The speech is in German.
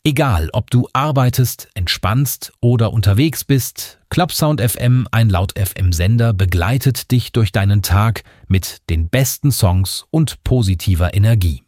Egal, ob du arbeitest, entspannst oder unterwegs bist, Clubsound FM, ein Laut-FM-Sender, begleitet dich durch deinen Tag mit den besten Songs und positiver Energie.